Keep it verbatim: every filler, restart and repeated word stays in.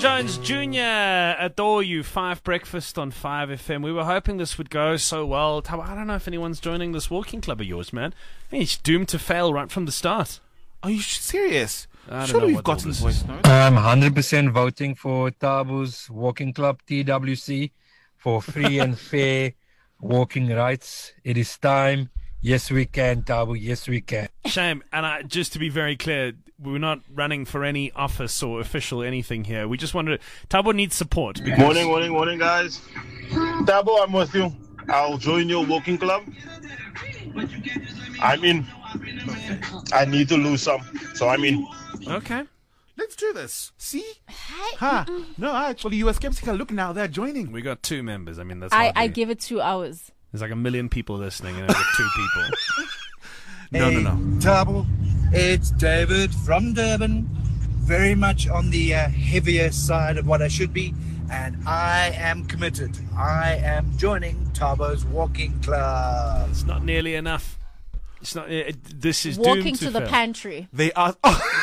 Jones Junior adore you. Five Breakfast on five F M. We were hoping this would go so well. I don't know if anyone's joining this walking club of yours, man. He's doomed to fail right from the start. Are you serious? I don't Surely know we've what gotten all this voice is. notes. I'm one hundred percent voting for Tabo's Walking Club, T W C, for free and fair walking rights. It is time. Yes, we can, Tabo. Yes, we can. Shame. And I, just to be very clear, we're not running for any office or official anything here. We just wanted to... Tabo needs support. Because Morning, morning, morning, guys. Tabo, I'm with you. I'll join your walking club. I'm in. I need to lose some, so I'm in. Okay. Let's do this. See? Ha. No, actually, you were skeptical. Look now, they're joining. We got two members. I mean, that's I, hardly- I give it two hours. There's like a million people listening, and I've got two people. No, no, no. Tabo, it's David from Durban. Very much on the uh, heavier side of what I should be. And I am committed. I am joining Tabo's Walking Club. It's not nearly enough. It's not. It, this is Walking doomed to, to the fail. pantry. They are... Oh.